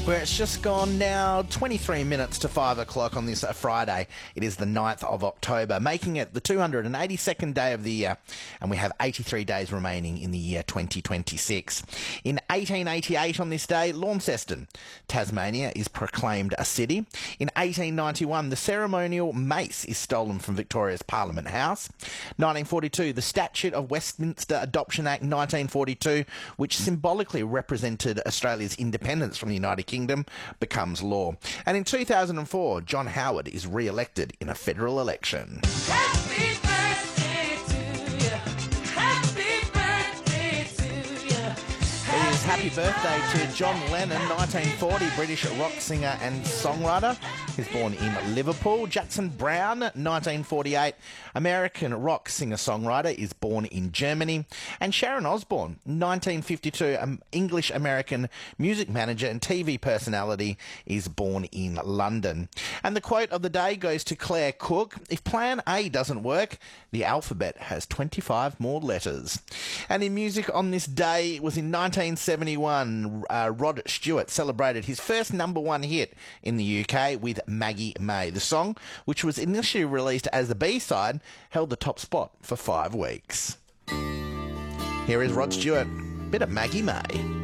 Where it's just gone now 23 minutes to 5 o'clock on this Friday. It is the 9th of October, making it the 282nd day of the year, and we have 83 days remaining in the year 2026. In 1888 on this day, Launceston, Tasmania, is proclaimed a city. In 1891, the ceremonial mace is stolen from Victoria's Parliament House. 1942, the Statute of Westminster Adoption Act 1942, which symbolically represented Australia's independence from the United Kingdom, becomes law. And in 2004, John Howard is re-elected in a federal election. Happy birthday to you. Happy birthday to you. It is happy birthday to John Lennon, 1940, British rock singer and songwriter. He's born in Liverpool. Jackson Browne, 1948, American rock singer-songwriter, is born in Germany. And Sharon Osbourne, 1952, English-American music manager and TV personality, is born in London. And the quote of the day goes to Claire Cook: "If plan A doesn't work, the alphabet has 25 more letters." And in music on this day, it was in 1971, Rod Stewart celebrated his first number one hit in the UK with Maggie May. The song, which was initially released as the B-side, held the top spot for 5 weeks. Here is Rod Stewart, bit of Maggie May.